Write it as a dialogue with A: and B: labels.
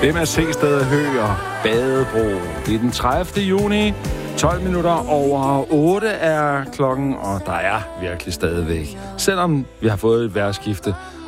A: Det er med Seested Hø og Badebro. Det er den 30. juni. 12 minutter over 8 er klokken, og der er virkelig stadigvæk. Selvom vi har fået et vejrskifte,